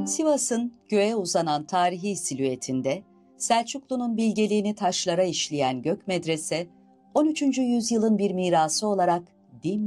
Sivas'ın göğe uzanan tarihi silüetinde Selçuklu'nun bilgeliğini taşlara işleyen Gökmedrese, 13. yüzyılın bir mirası olarak dimdik